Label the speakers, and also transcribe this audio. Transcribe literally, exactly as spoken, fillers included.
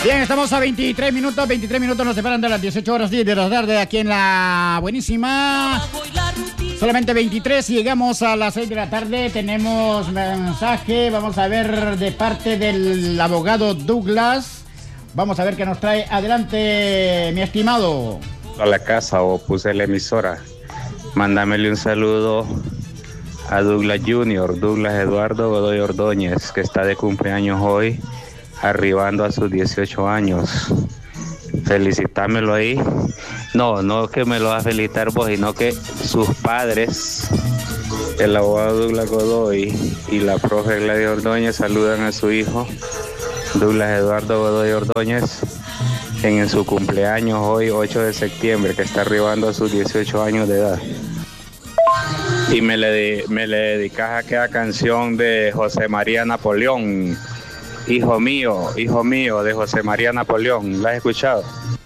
Speaker 1: Bien, estamos a veintitrés minutos, veintitrés minutos nos separan de las dieciocho horas diez de la tarde aquí en la buenísima. Solamente veintitrés y llegamos a las seis de la tarde. Tenemos mensaje, vamos a ver de parte del abogado Douglas. Vamos a ver qué nos trae. Adelante, mi estimado.
Speaker 2: A la casa o puse la emisora. Mándamele un saludo a Douglas junior, Douglas Eduardo Godoy Ordóñez, que está de cumpleaños hoy, arribando a sus dieciocho años. Felicitámelo ahí. No, no que me lo va a felicitar vos, sino que sus padres, el abogado Douglas Godoy y la profe Gladys Ordóñez, saludan a su hijo Douglas Eduardo Godoy Ordóñez en su cumpleaños hoy, ocho de septiembre, que está arribando a sus dieciocho años de edad. Y me le, me le dedicas a aquella canción de José María Napoleón, Hijo mío, hijo mío, de José María Napoleón. ¿La has escuchado?